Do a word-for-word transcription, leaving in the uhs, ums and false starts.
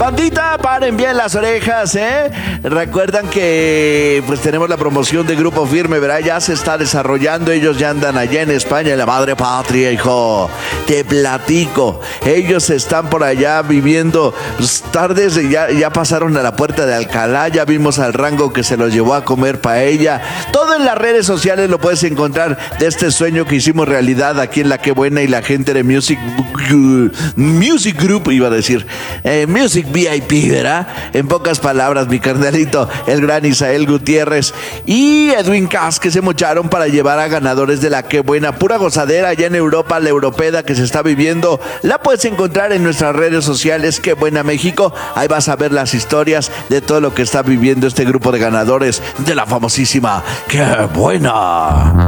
Bandita, paren bien las orejas, ¿eh? Recuerdan que pues tenemos la promoción de Grupo Firme, ¿verdad? Ya se está desarrollando, ellos ya andan allá en España, en la madre patria, hijo. Te platico, ellos están por allá viviendo pues, tardes, ya, ya pasaron a la puerta de Alcalá, ya vimos al Rango que se los llevó a comer paella. Todo en las redes sociales lo puedes encontrar de este sueño que hicimos realidad aquí en La Qué Buena y la gente de Music, Music Group, iba a decir, eh, Music V I P, ¿verdad? En pocas palabras, mi carnalito, el gran Isael Gutiérrez y Edwin Cass, que se mocharon para llevar a ganadores de La Qué Buena. Pura gozadera allá en Europa, la europeda que se está viviendo, la puedes encontrar en nuestras redes sociales, Qué Buena México. Ahí vas a ver las historias de todo lo que está viviendo este grupo de ganadores de la famosísima Qué Buena.